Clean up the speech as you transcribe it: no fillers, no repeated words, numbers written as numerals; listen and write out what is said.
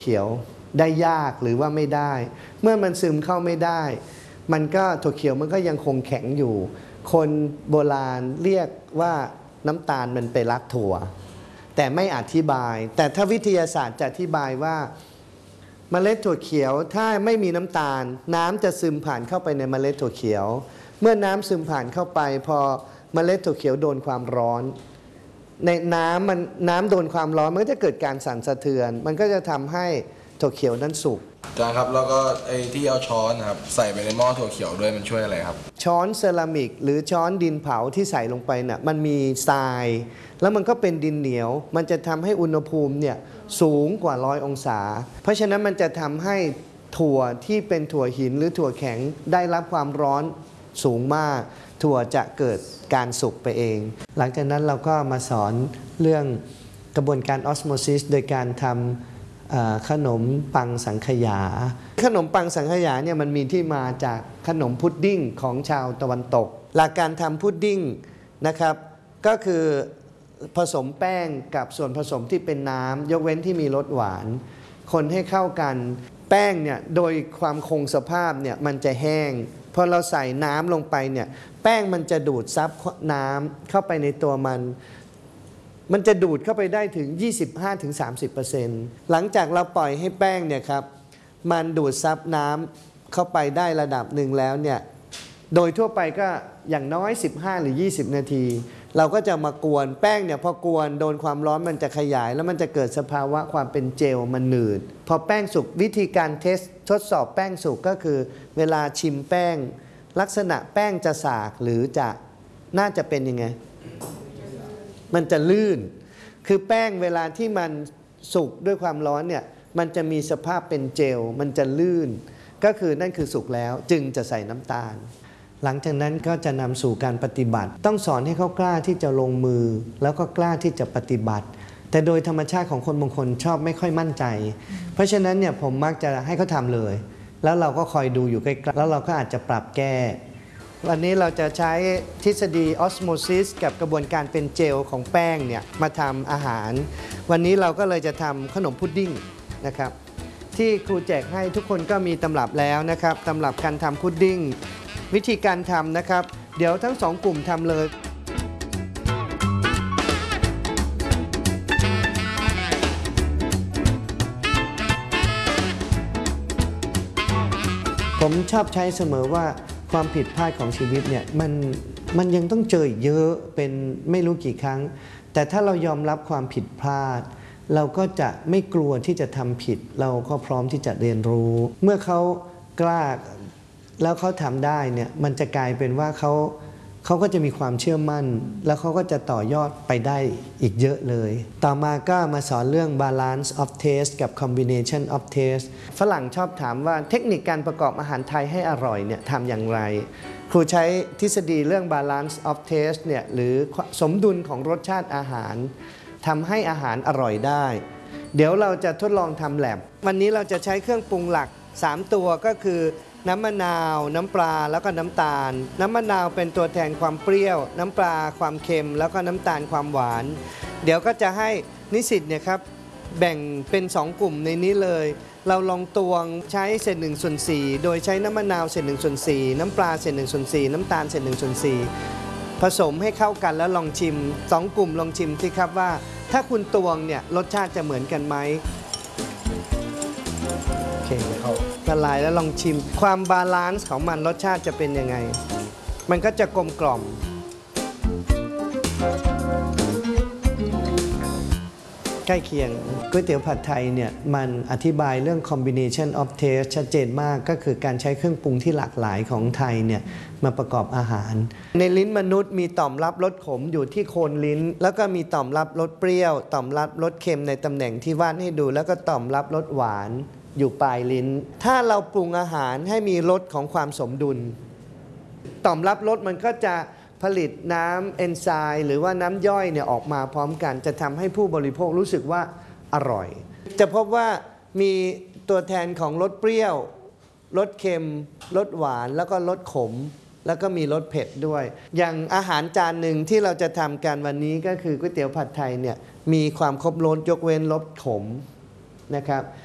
เขียวได้ยากหรือว่าไม่ได้เมื่อมันซึมเข้าไม่ได้มันก็ถั่วเขียวมันก็ยังคงแข็งอยู่คนโบราณเรียกว่าน้ำตาลมันไปรัดถั่วแต่ไม่อธิบายแต่ถ้าวิทยาศาสตร์จะอธิบายว่าเมล็ดถั่วเขียวถ้าไม่มีน้ำตาลน้ำจะซึมผ่านเข้าไปในเมล็ดถั่วเขียวเมื่อน้ำซึมผ่านเข้าไปพอเมล็ดถั่วเขียวโดนความร้อนในน้ำโดนความร้อนมันก็จะเกิดการสั่นสะเทือนมันก็จะทำให้ถั่วเขียวนั้นสุกอาจารย์ครับแล้วก็ไอ้ที่เอาช้อนนะครับใส่ไปในหม้อถั่วเขียวด้วยมันช่วยอะไรครับช้อนเซรามิกหรือช้อนดินเผาที่ใส่ลงไปน่ะมันมีทรายแล้วมันก็เป็นดินเหนียวมันจะทำให้อุณหภูมิเนี่ยสูงกว่า100 องศาเพราะฉะนั้นมันจะทำให้ถั่วที่เป็นถั่วหินหรือถั่วแข็งได้รับความร้อนสูงมากถั่วจะเกิดการสุกไปเองหลังจากนั้นเราก็มาสอนเรื่องกระบวนการออสโมซิสโดยการทำขนมปังสังขยาขนมปังสังขยาเนี่ยมันมีที่มาจากขนมพุดดิ้งของชาวตะวันตกหลักการทำพุดดิ้งนะครับก็คือผสมแป้งกับส่วนผสมที่เป็นน้ำยกเว้นที่มีรสหวานคนให้เข้ากันแป้งเนี่ยโดยความคงสภาพเนี่ยมันจะแห้งพอเราใส่น้ำลงไปเนี่ยแป้งมันจะดูดซับน้ำเข้าไปในตัวมันจะดูดเข้าไปได้ถึง 25-30% หลังจากเราปล่อยให้แป้งเนี่ยครับมันดูดซับน้ำเข้าไปได้ระดับหนึ่งแล้วเนี่ยโดยทั่วไปก็อย่างน้อย15 หรือ 20 นาทีเราก็จะมากวนแป้งเนี่ยพอกวนโดนความร้อนมันจะขยายแล้วมันจะเกิดสภาวะความเป็นเจลมันหนืดพอแป้งสุกวิธีการทดสอบแป้งสุกก็คือเวลาชิมแป้งลักษณะแป้งจะสากหรือจะน่าจะเป็นยังไงมันจะลื่นคือแป้งเวลาที่มันสุกด้วยความร้อนเนี่ยมันจะมีสภาพเป็นเจลมันจะลื่นก็คือนั่นคือสุกแล้วจึงจะใส่น้ำตาลหลังจากนั้นก็จะนำสู่การปฏิบัติต้องสอนให้เขากล้าที่จะลงมือแล้วก็กล้าที่จะปฏิบัติแต่โดยธรรมชาติของคนบางคนชอบไม่ค่อยมั่นใจเพราะฉะนั้นเนี่ยผมมักจะให้เขาทำเลยแล้วเราก็คอยดูอยู่ใกล้ๆแล้วเราก็อาจจะปรับแก้วันนี้เราจะใช้ทฤษฎีออสโมซิสกับกระบวนการเป็นเจลของแป้งเนี่ยมาทำอาหารวันนี้เราก็เลยจะทำขนมพุดดิ้งนะครับที่ครูแจกให้ทุกคนก็มีตำรับแล้วนะครับตำรับการทำพุดดิ้งวิธีการทำนะครับเดี๋ยวทั้ง2 กลุ่มทำเลยผมชอบใช้เสมอว่าความผิดพลาดของชีวิตเนี่ยมันยังต้องเจอเยอะเป็นไม่รู้กี่ครั้งแต่ถ้าเรายอมรับความผิดพลาดเราก็จะไม่กลัวที่จะทำผิดเราก็พร้อมที่จะเรียนรู้เมื่อเขากล้าแล้วเขาทำได้เนี่ยมันจะกลายเป็นว่าเขาก็จะมีความเชื่อมั่นแล้วเขาก็จะต่อยอดไปได้อีกเยอะเลยต่อมาก็มาสอนเรื่อง balance of taste กับ combination of taste ฝรั่งชอบถามว่าเทคนิคการประกอบอาหารไทยให้อร่อยเนี่ยทำอย่างไรครูใช้ทฤษฎีเรื่อง balance of taste เนี่ยหรือสมดุลของรสชาติอาหารทำให้อาหารอร่อยได้เดี๋ยวเราจะทดลองทำแลบวันนี้เราจะใช้เครื่องปรุงหลัก3 ตัวก็คือน้ำมะนาวน้ำปลาแล้วก็น้ำตาลน้ำมะนาวเป็นตัวแทนความเปรี้ยวน้ำปลาความเค็มแล้วก็น้ำตาลความหวานเดี๋ยวก็จะให้นิสิตเนี่ยครับแบ่งเป็น2 กลุ่มในนี้เลยเราลองตวงใช้1/4โดยใช้น้ำมะนาว1/4น้ำปลา1/4น้ำตาล1/4ผสมให้เข้ากันแล้วลองชิม2 กลุ่มลองชิมสิครับว่าถ้าคุณตวงเนี่ยรสชาติจะเหมือนกันไหมโอเคละลายแล้วลองชิมความบาลานซ์ของมันรสชาติจะเป็นยังไงมันก็จะกลมกล่อมใกล้เคียงก๋วยเตี๋ยวผัดไทยเนี่ยมันอธิบายเรื่อง combination of taste ชัดเจนมากก็คือการใช้เครื่องปรุงที่หลากหลายของไทยเนี่ยมาประกอบอาหารในลิ้นมนุษย์มีต่อมรับรสขมอยู่ที่โคนลิ้นแล้วก็มีต่อมรับรสเปรี้ยวต่อมรับรสเค็มในตำแหน่งที่วาดให้ดูแล้วก็ต่อมรับรสหวานอยู่ปลายลิ้นถ้าเราปรุงอาหารให้มีรสของความสมดุลต่อมรับรสมันก็จะผลิตน้ำเอนไซม์หรือว่าน้ำย่อยเนี่ยออกมาพร้อมกันจะทำให้ผู้บริโภครู้สึกว่าอร่อยจะพบว่ามีตัวแทนของรสเปรี้ยวรสเค็มรสหวานแล้วก็รสขมแล้วก็มีรสเผ็ดด้วยอย่างอาหารจานหนึ่งที่เราจะทำกันวันนี้ก็คือก๋วยเตี๋ยวผัดไทยเนี่ยมีความครบรสยกเว้นรสขมนะครับ